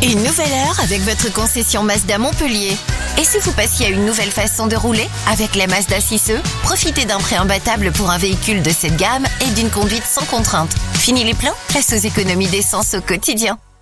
Une nouvelle heure avec votre concession Mazda Montpellier. Et si vous passiez à une nouvelle façon de rouler? Avec la Mazda 6e, profitez d'un prêt imbattable pour un véhicule de cette gamme et d'une conduite sans contrainte. Fini les plans? Place aux économies d'essence au quotidien.